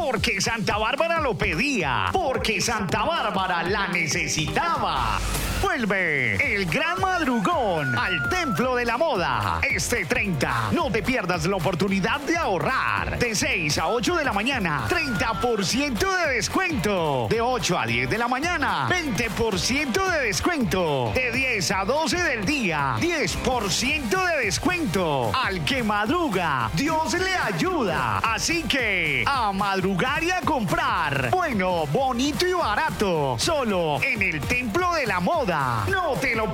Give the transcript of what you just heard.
porque Santa Bárbara lo pedía, porque Santa Bárbara la necesitaba. Vuelve el gran madrugón al Templo de la Moda. Este 30, no te pierdas la oportunidad de ahorrar. De 6 a 8 de la mañana, 30% de descuento. De 8 a 10 de la mañana, 20% de descuento. De 10 a 12 del día, 10% de descuento. Al que madruga, Dios le ayuda. Así que, a madrugar y a comprar. Bueno, bonito y barato. Solo en el Templo de la Moda. No te lo